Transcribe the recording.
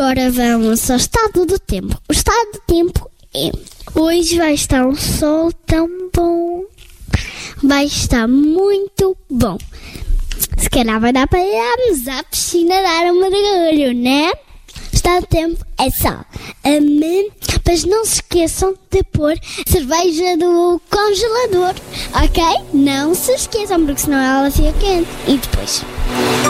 Agora vamos ao estado do tempo. O estado do tempo é: hoje vai estar um sol tão bom. Vai estar muito bom. Se calhar vai dar para irmos à piscina dar um mergulho, né? O estado do tempo é só. Mas não se esqueçam de pôr cerveja do congelador, ok? Não se esqueçam, porque senão ela fica quente. E depois...